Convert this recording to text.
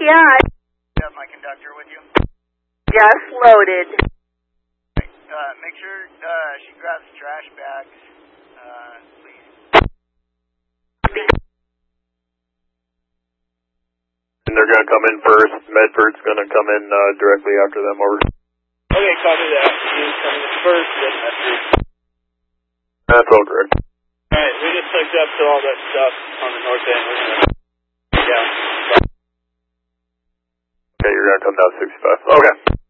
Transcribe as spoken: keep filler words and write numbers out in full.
Yeah, I You have my conductor with you? just loaded. Uh, make sure uh, she grabs trash bags, uh, please. And they're going to come in first. Medford's going to come in uh, directly after them. Over. Okay, copy that. He's coming in first, then Medford. That's all correct. Alright, we just hooked up to all that stuff on the north end. We're going to down. Okay, you're going to come down sixty-five. Okay.